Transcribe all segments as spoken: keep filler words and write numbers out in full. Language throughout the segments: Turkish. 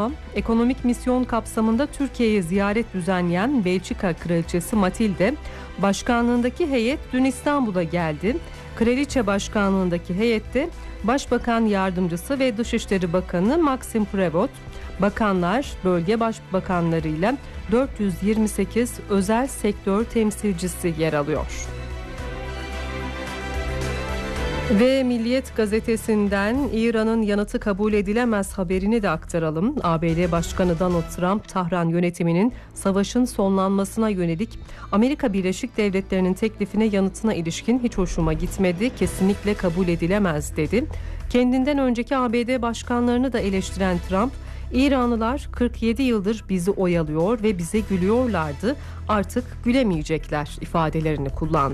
Alarma, ekonomik misyon kapsamında Türkiye'ye ziyaret düzenleyen Belçika Kraliçesi Matilde, başkanlığındaki heyet dün İstanbul'a geldi. Kraliçe başkanlığındaki heyette Başbakan Yardımcısı ve Dışişleri Bakanı Maxime Prevot, bakanlar, bölge başbakanlarıyla dört yüz yirmi sekiz özel sektör temsilcisi yer alıyor. Ve Milliyet gazetesinden İran'ın yanıtı kabul edilemez haberini de aktaralım. A B D Başkanı Donald Trump, Tahran yönetiminin savaşın sonlanmasına yönelik Amerika Birleşik Devletleri'nin teklifine yanıtına ilişkin hiç hoşuma gitmedi, kesinlikle kabul edilemez dedi. Kendinden önceki A B D başkanlarını da eleştiren Trump, İranlılar kırk yedi yıldır bizi oyalıyor ve bize gülüyorlardı, artık gülemeyecekler ifadelerini kullandı.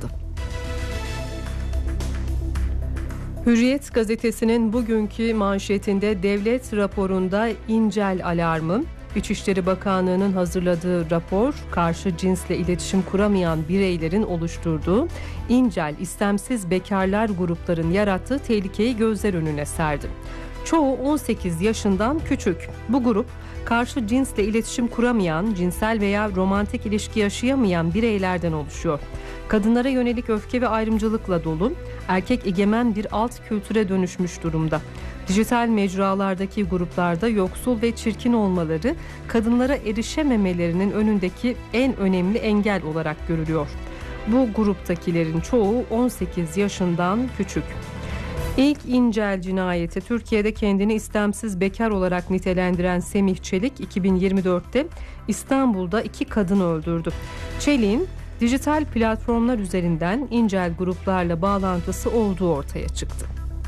Hürriyet gazetesinin bugünkü manşetinde devlet raporunda incel alarmı, İçişleri Bakanlığı'nın hazırladığı rapor, karşı cinsle iletişim kuramayan bireylerin oluşturduğu incel istemsiz bekarlar grupların yarattığı tehlikeyi gözler önüne serdi. Çoğu on sekiz yaşından küçük. Bu grup karşı cinsle iletişim kuramayan, cinsel veya romantik ilişki yaşayamayan bireylerden oluşuyor. Kadınlara yönelik öfke ve ayrımcılıkla dolu, erkek egemen bir alt kültüre dönüşmüş durumda. Dijital mecralardaki gruplarda yoksul ve çirkin olmaları, kadınlara erişememelerinin önündeki en önemli engel olarak görülüyor. Bu gruptakilerin çoğu on sekiz yaşından küçük. İlk incel cinayeti Türkiye'de kendini istemsiz bekar olarak nitelendiren Semih Çelik iki bin yirmi dörtte İstanbul'da iki kadın öldürdü. Çelik'in dijital platformlar üzerinden incel gruplarla bağlantısı olduğu ortaya çıktı.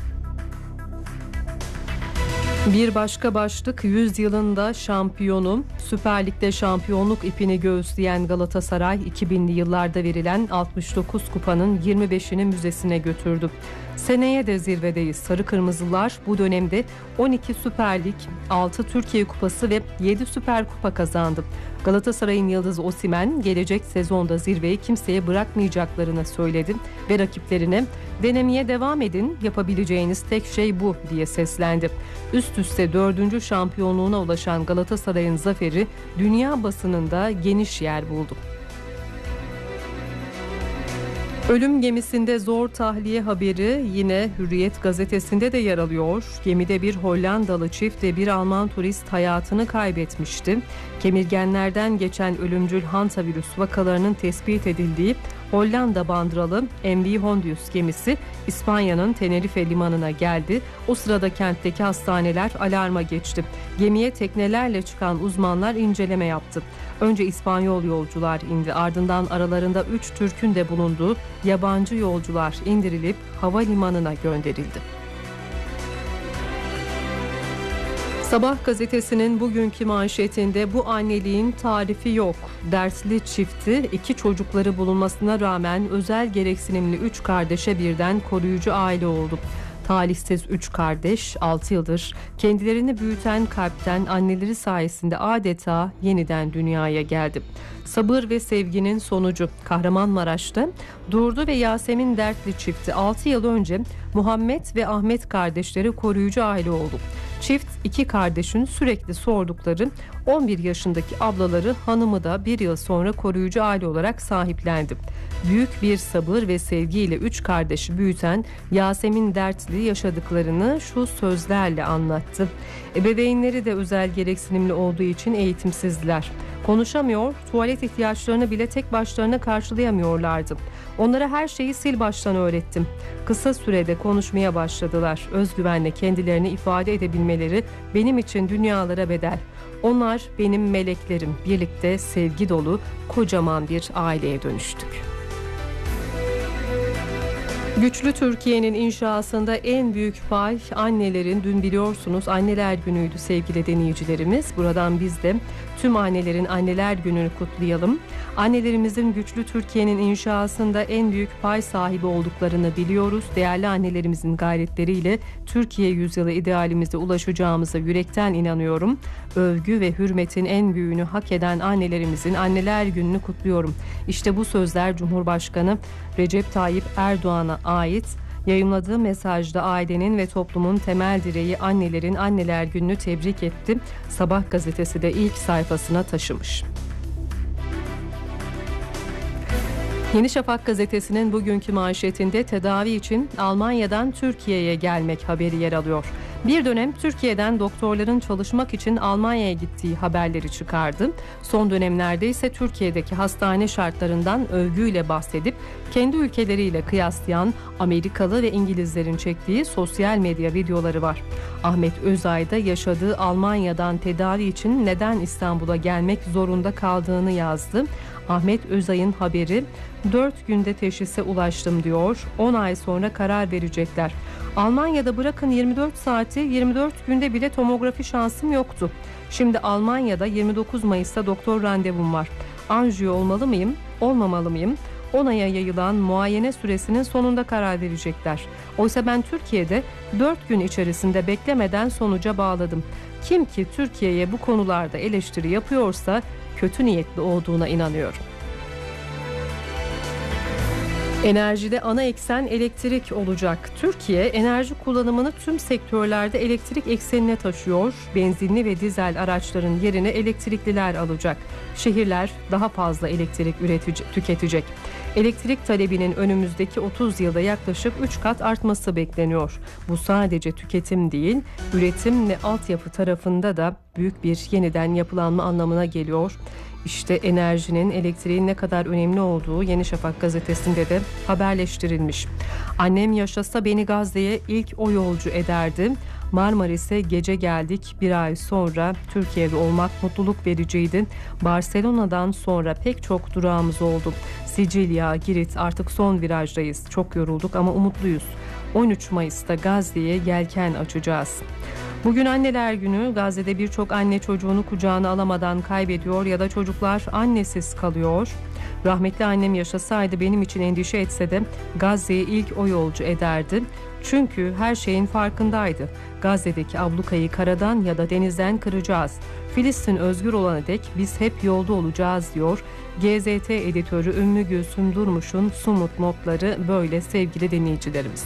Bir başka başlık, yüz yılında şampiyonu, Süper Lig'de şampiyonluk ipini göğüsleyen Galatasaray iki binli yıllarda verilen altmış dokuz kupanın yirmi beşini müzesine götürdü. Seneye de zirvedeyiz. Sarı Kırmızılar bu dönemde on iki Süper Lig, altı Türkiye Kupası ve yedi Süper Kupa kazandı. Galatasaray'ın yıldızı Osimhen gelecek sezonda zirveyi kimseye bırakmayacaklarını söyledi ve rakiplerine denemeye devam edin, yapabileceğiniz tek şey bu diye seslendi. Üst üste dördüncü şampiyonluğuna ulaşan Galatasaray'ın zaferi dünya basınında geniş yer buldu. Ölüm gemisinde zor tahliye haberi yine Hürriyet gazetesinde de yer alıyor. Gemide bir Hollandalı çift ve bir Alman turist hayatını kaybetmişti. Kemirgenlerden geçen ölümcül hantavirüs vakalarının tespit edildiği Hollanda bandıralı M V Hondius gemisi İspanya'nın Tenerife limanına geldi. O sırada kentteki hastaneler alarma geçti. Gemiye teknelerle çıkan uzmanlar inceleme yaptı. Önce İspanyol yolcular indi, ardından aralarında üç Türk'ün de bulunduğu yabancı yolcular indirilip havalimanına gönderildi. Sabah gazetesinin bugünkü manşetinde bu anneliğin tarifi yok. Dertli çifti iki çocukları bulunmasına rağmen özel gereksinimli üç kardeşe birden koruyucu aile oldu. Talihsiz üç kardeş altı yıldır kendilerini büyüten kalpten anneleri sayesinde adeta yeniden dünyaya geldi. Sabır ve sevginin sonucu Kahramanmaraş'ta Durdu ve Yasemin Dertli çifti altı yıl önce Muhammed ve Ahmet kardeşleri koruyucu aile oldu. Çift iki kardeşin sürekli sordukları on bir yaşındaki ablaları hanımı da bir yıl sonra koruyucu aile olarak sahiplendi. Büyük bir sabır ve sevgiyle üç kardeşi büyüten Yasemin Dertli yaşadıklarını şu sözlerle anlattı. Ebeveynleri de özel gereksinimli olduğu için eğitimsizdiler. Konuşamıyor, tuvalet ihtiyaçlarını bile tek başlarına karşılayamıyorlardı. Onlara her şeyi sil baştan öğrettim. Kısa sürede konuşmaya başladılar. Özgüvenle kendilerini ifade edebilmeleri benim için dünyalara bedel. Onlar benim meleklerim. Birlikte sevgi dolu kocaman bir aileye dönüştük. Güçlü Türkiye'nin inşasında en büyük pay annelerin. Dün biliyorsunuz Anneler Günü'ydü sevgili dinleyicilerimiz. Buradan biz de tüm annelerin Anneler Günü'nü kutlayalım. Annelerimizin güçlü Türkiye'nin inşasında en büyük pay sahibi olduklarını biliyoruz. Değerli annelerimizin gayretleriyle Türkiye yüzyılı idealimize ulaşacağımıza yürekten inanıyorum. Övgü ve hürmetin en büyüğünü hak eden annelerimizin Anneler Günü'nü kutluyorum. İşte bu sözler Cumhurbaşkanı Recep Tayyip Erdoğan'a ait. Yayımladığı mesajda ailenin ve toplumun temel direği annelerin Anneler Günü'nü tebrik etti. Sabah gazetesi de ilk sayfasına taşımış. Yeni Şafak gazetesinin bugünkü manşetinde tedavi için Almanya'dan Türkiye'ye gelmek haberi yer alıyor. Bir dönem Türkiye'den doktorların çalışmak için Almanya'ya gittiği haberleri çıkardı. Son dönemlerde ise Türkiye'deki hastane şartlarından övgüyle bahsedip kendi ülkeleriyle kıyaslayan Amerikalı ve İngilizlerin çektiği sosyal medya videoları var. Ahmet Özay da yaşadığı Almanya'dan tedavi için neden İstanbul'a gelmek zorunda kaldığını yazdı. Ahmet Özay'ın haberi dört günde teşhise ulaştım diyor. on ay sonra karar verecekler. Almanya'da bırakın yirmi dört saati, yirmi dört günde bile tomografi şansım yoktu. Şimdi Almanya'da yirmi dokuz Mayıs'ta doktor randevum var. Anjiyo olmalı mıyım, olmamalı mıyım? on aya yayılan muayene süresinin sonunda karar verecekler. Oysa ben Türkiye'de dört gün içerisinde beklemeden sonuca bağladım. Kim ki Türkiye'ye bu konularda eleştiri yapıyorsa kötü niyetli olduğuna inanıyorum. Enerjide ana eksen elektrik olacak. Türkiye enerji kullanımını tüm sektörlerde elektrik eksenine taşıyor. Benzinli ve dizel araçların yerine elektrikliler alacak. Şehirler daha fazla elektrik üretecek, tüketecek. Elektrik talebinin önümüzdeki otuz yılda yaklaşık üç kat artması bekleniyor. Bu sadece tüketim değil, üretim ve altyapı tarafında da büyük bir yeniden yapılanma anlamına geliyor. İşte enerjinin, elektriğin ne kadar önemli olduğu Yeni Şafak gazetesinde de haberleştirilmiş. Annem yaşasa beni Gazze'ye ilk o yolcu ederdi. Marmaris'e gece geldik, bir ay sonra Türkiye'de olmak mutluluk vericiydi. Barcelona'dan sonra pek çok durağımız oldu. Sicilya, Girit, artık son virajdayız. Çok yorulduk ama umutluyuz. on üç Mayıs'ta Gazze'ye yelken açacağız. Bugün Anneler Günü. Gazze'de birçok anne çocuğunu kucağına alamadan kaybediyor ya da çocuklar annesiz kalıyor. Rahmetli annem yaşasaydı benim için endişe etse de Gazze'ye ilk o yolcu ederdi. Çünkü her şeyin farkındaydı. Gazze'deki ablukayı karadan ya da denizden kıracağız. Filistin özgür olana dek biz hep yolda olacağız diyor. G Z T editörü Ümmü Gülsüm Durmuş'un somut notları böyle sevgili dinleyicilerimiz.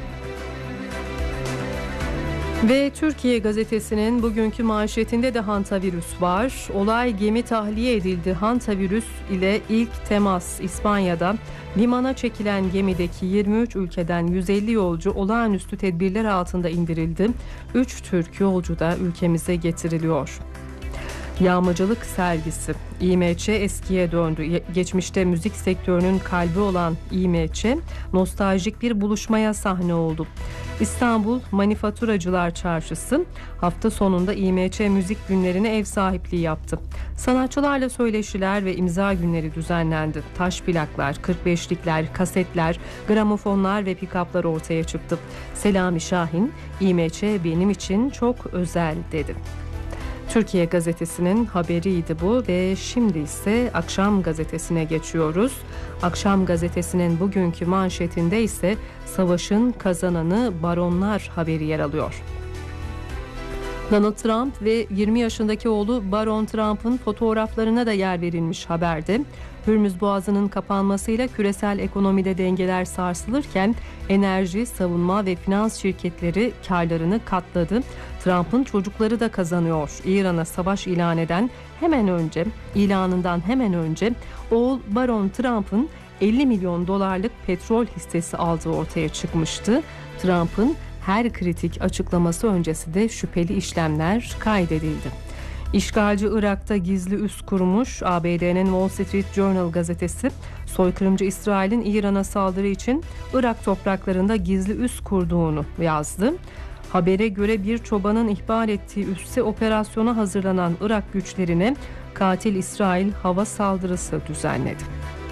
Ve Türkiye gazetesinin bugünkü manşetinde de hantavirüs var. Olay gemi tahliye edildi. Hantavirüs ile ilk temas İspanya'da. Limana çekilen gemideki yirmi üç ülkeden yüz elli yolcu olağanüstü tedbirler altında indirildi. üç Türk yolcu da ülkemize getiriliyor. Yağmacılık sergisi. İ M Ç eskiye döndü. Geçmişte müzik sektörünün kalbi olan İ M Ç nostaljik bir buluşmaya sahne oldu. İstanbul Manifaturacılar Çarşısı hafta sonunda İ M Ç müzik günlerine ev sahipliği yaptı. Sanatçılarla söyleşiler ve imza günleri düzenlendi. Taş plaklar, kırk beşlikler, kasetler, gramofonlar ve pikaplar ortaya çıktı. Selami Şahin, İ M Ç benim için çok özel dedi. Türkiye gazetesinin haberiydi bu ve şimdi ise Akşam gazetesine geçiyoruz. Akşam gazetesinin bugünkü manşetinde ise savaşın kazananı baronlar haberi yer alıyor. Donald Trump ve yirmi yaşındaki oğlu Baron Trump'ın fotoğraflarına da yer verilmiş haberde. Hürmüz Boğazı'nın kapanmasıyla küresel ekonomide dengeler sarsılırken enerji, savunma ve finans şirketleri karlarını katladı. Trump'ın çocukları da kazanıyor. İran'a savaş ilan eden hemen önce, ilanından hemen önce oğul Baron Trump'ın elli milyon dolarlık petrol hissesi aldığı ortaya çıkmıştı. Trump'ın her kritik açıklaması öncesi de şüpheli işlemler kaydedildi. İşgalci Irak'ta gizli üs kurmuş. A B D'nin Wall Street Journal gazetesi soykırımcı İsrail'in İran'a saldırı için Irak topraklarında gizli üs kurduğunu yazdı. Habere göre bir çobanın ihbar ettiği üsse operasyona hazırlanan Irak güçlerine katil İsrail hava saldırısı düzenledi.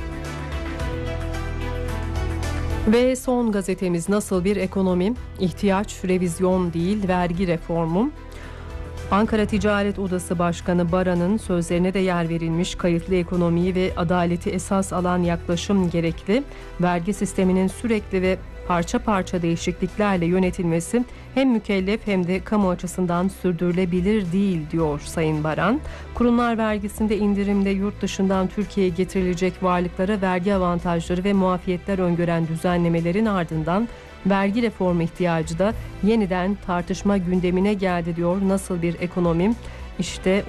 Ve son gazetemiz nasıl bir ekonomi? İhtiyaç revizyon değil, vergi reformu. Ankara Ticaret Odası Başkanı Baran'ın sözlerine de yer verilmiş. Kayıtlı ekonomiyi ve adaleti esas alan yaklaşım gerekli. Vergi sisteminin sürekli ve parça parça değişikliklerle yönetilmesi hem mükellef hem de kamu açısından sürdürülebilir değil, diyor Sayın Baran. Kurumlar vergisinde indirimde yurt dışından Türkiye'ye getirilecek varlıklara vergi avantajları ve muafiyetler öngören düzenlemelerin ardından vergi reformu ihtiyacı da yeniden tartışma gündemine geldi, diyor. Nasıl bir ekonomi? İşte